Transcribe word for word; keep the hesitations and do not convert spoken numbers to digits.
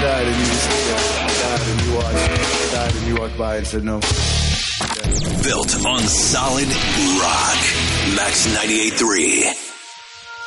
died and you just died and you walked, died and you walked by and said no. Built on solid rock. Max ninety-eight point three.